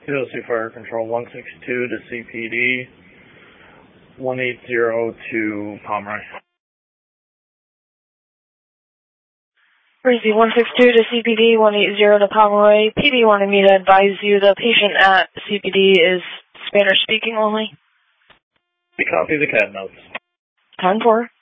POC Fire Control 162 to CPD 180 to Pomeroy. Breezy 162 to CPD 180 to Pomeroy. PD wanted me to advise you the patient at CPD is Spanish speaking only. We copy the CAD notes. 10-4.